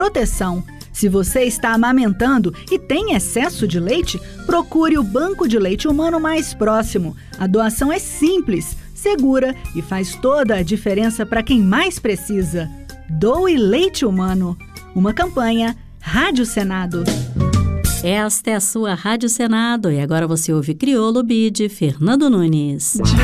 proteção. Se você está amamentando e tem excesso de leite, procure o banco de leite humano mais próximo. A doação é simples, segura e faz toda a diferença para quem mais precisa. Doe leite humano. Uma campanha Rádio Senado. Esta é a sua Rádio Senado e agora você ouve Criolo Bide, Fernando Nunes.